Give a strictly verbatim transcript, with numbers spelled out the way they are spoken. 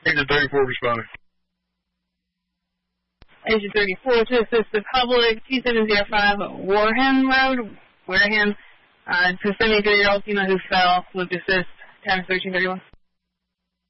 Agent thirty-four responding. Agent thirty-four to assist the public, two seven zero five Wareham Road, Wareham. Uh, it's a seventy-three-year-old female who fell with assist, time thirteen thirty-one.